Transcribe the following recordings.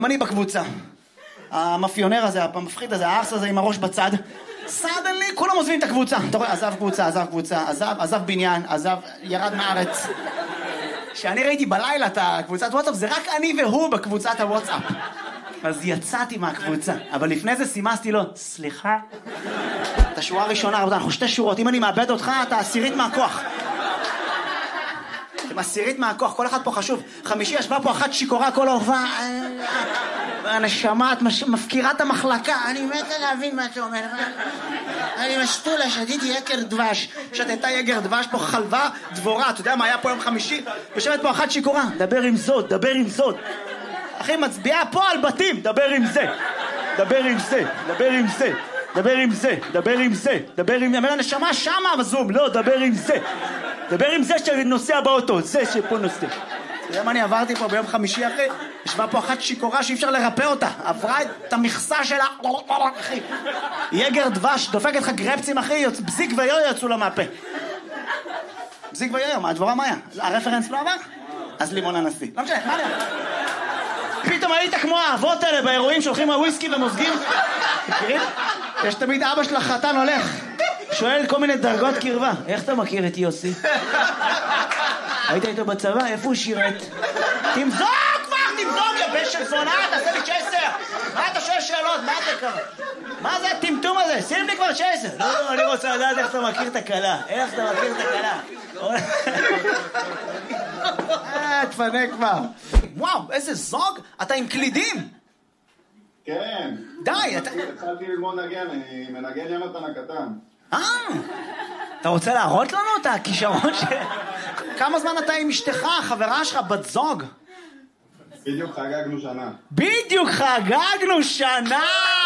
אני בקבוצה. המאפיונר הזה, המפחיד הזה, הארס הזה עם הראש בצד. סדנלי, כולם עוזבים את הקבוצה. אתה רואה, עזב קבוצה, עזב בניין, ירד מארץ. כשאני ראיתי בלילה את הקבוצת וואטסאפ, זה רק אני והוא בקבוצת הוואטסאפ. אז יצאתי מהקבוצה, אבל לפני זה סימסתי לו, סליחה? את השורה הראשונה, רבותיי, אנחנו 2 שורות, אם אני מאבד אותך, אתה 10 מהכוח. אתם 10 מהכוח, כל אחד פה חשוב. 5 ישבה פה אחת שיקורה כל ההופעה. הנשמה, את מפקירה את המחלקה. אני מתה להבין מה אתה אומר. אני משתולה, שתיתי יקר דבש. שתתה יקר דבש פה חלבה דבורה. אתה יודע מה היה פה יום 5? יושבת פה אחת שיקורה. דבר עם זאת, דבר עם זאת. אחי, מצביעה פה על בתים. דבר עם זה. דבר עם זה, דבר עם זה. דבר עם זה, דבר עם זה. דבר עם... אמר הנשמה שמה בזום. לא, דבר עם זה. דבר עם זה שנוסע באוטו. זה שפה נוסע. אתה יודע מה אני עברתי פה ביום 5 אחי? ישבה פה אחת שיקורה שאי אפשר לרפא אותה. עברה את המכסה שלה, אחי. יגר דבש, דופק לך גרפצים, אחי, בזיק ויו יצאו לה מהפה. בזיק ויו, מה הדבורה מה היה? הרפרנס לא עבר? אז לימון הנשיא. לא משנה, מה היה? פתאום היית כמו האבות האלה באירועים שהולכים מהוויסקי ומוזגים. מכירים? יש תמיד אבא של החתן הולך. שואל כל מיני דרגות קרבה. איך אתה מכיר את יוסי? היית איתו בצבא? איפה הוא שירת? תמזוג כבר! תמזוג יא בן של זונה! תעשה לי צ'סר! מה אתה שואל שאלות? מה אתה קרה? מה זה הטמטום הזה? שים לי כבר צ'סר! לא, אני רוצה לדעת איך אתה מכיר את הכלה. איך אתה מכיר את הכלה? תפנה כבר. וואו, איזה זוג! אתה עם קלידים! כן. די! התחלתי ללמוד נגן, אני מנגן יונתן הקטן. אתה רוצה להראות לנו את הכישרון ש... כמה זמן אתה עם אשתך, חברה שלך, בת זוג? בדיוק חגגנו שנה. בדיוק חגגנו שנה!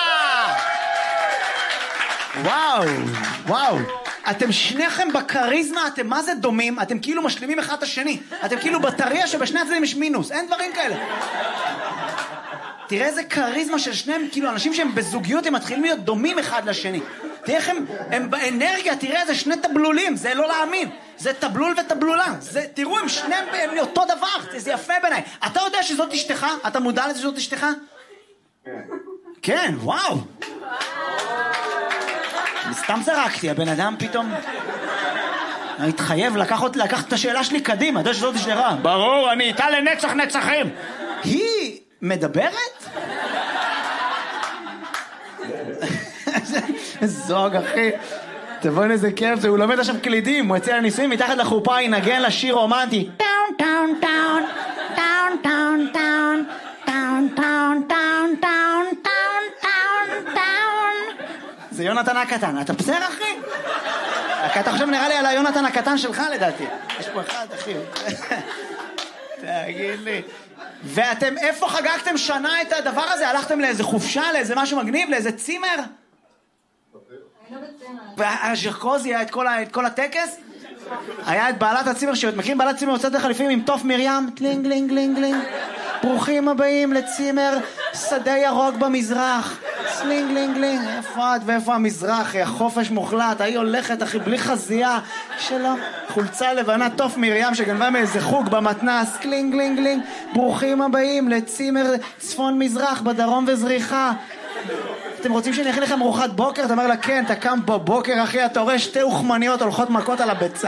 וואו, וואו. אתם שניכם בקריזמה, אתם מה זה דומים? אתם כאילו משלימים אחד את השני. אתם כאילו בטריה שבשני הצדדים יש מינוס. אין דברים כאלה. תראה איזה קריזמה של שניהם, כאילו אנשים שהם בזוגיות, הם מתחילים להיות דומים אחד לשני. תראה איך הם באנרגיה, תראה איזה 2 טבלולים, זה לא להאמין. זה טבלול וטבלולה. תראו, הם שניהם אותו דבר, זה יפה בעיניי. אתה יודע שזאת אשתך? אתה מודע לזה שזאת אשתך? כן. כן, וואו. סתם זרקתי, הבן אדם פתאום... התחייב לקחת את השאלה שלי קדימה, אתה יודע שזאת אשתך? ברור, אני איתה לנצח נצחים. היא מדברת? זוג, אחי. תבואי איזה כיף זה, הוא לומד עכשיו קלידים, הוא יצא לניסויים, מתחת לחופה ינגן לשיר רומנטי. טאון, טאון, טאון, טאון, טאון, טאון, טאון, טאון, טאון, טאון, טאון, טאון, טאון. זה יונתן הקטן, אתה בסדר, אחי? אתה חושב נראה לי על היונתן הקטן שלך, לדעתי. יש פה אחד, אחי. תגיד לי. ואתם, איפה חגגתם שנה את הדבר הזה? הלכתם לאיזה חופשה, לאיזה משהו מגניב, לאיזה צימר? והז'רקוזי היה את כל הטקס? היה את בעלת הצימר, מכירים בעלת צימר יוצאת לך לפעמים עם תוף מרים? טלינג, לינג, לינג, לינג. ברוכים הבאים לצימר שדה ירוק במזרח. סלינג, לינג, לינג. איפה את ואיפה המזרח? החופש מוחלט. היא הולכת, אחי, בלי חזייה. שלום. חולצה לבנה, תוף מרים שגנבה מאיזה חוג במתנס. קלינג, לינג, לינג. ברוכים הבאים לצימר צפון מזרח בדרום וזריחה. אתם רוצים שאני אכין לכם ארוחת בוקר? אתה אומר לה, כן, אתה קם בבוקר, אחי, אתה רואה 2 אוכמניות הולכות מכות על הביצה.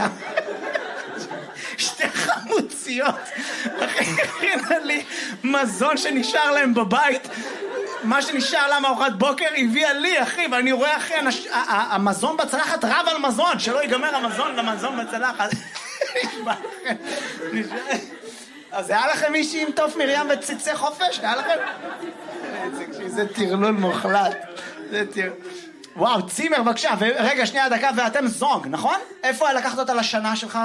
2 חמוציות. אחי, הכינה לי מזון שנשאר להם בבית. מה שנשאר לה מארוחת בוקר הביאה לי, אחי, ואני רואה, אחי, המזון בצלחת רב על מזון, שלא ייגמר המזון למזון בצלחת. אז היה לכם מישהי עם תוף מרים וציצי חופש? היה לכם? זה טרלול מוחלט. וואו, צימר, בבקשה. רגע, שנייה, דקה, ואתם זוג, נכון? איפה לקחת אותה לשנה שלך?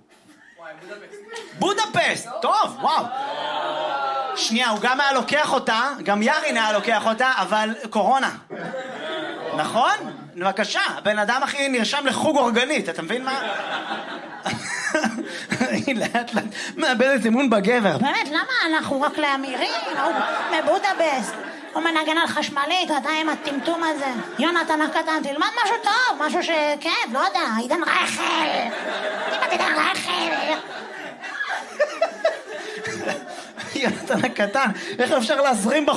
בודפסט. טוב, וואו. שנייה, הוא גם היה לוקח אותה, גם ירין היה לוקח אותה, אבל קורונה. נכון? בבקשה, הבן אדם הכי נרשם לחוג אורגנית, אתה מבין מה? היא לאט לאט מאבדת אמון בגבר. באמת, למה אנחנו רק לאמירים? הוא מבודפסט. הוא מנגן על חשמלית, אתה עם הטמטום הזה. יונתן הקטן, תלמד משהו טוב, משהו שכיף, לא יודע, עידן רייכל. תלמד עידן רייכל. יונתן הקטן, איך אפשר להזרים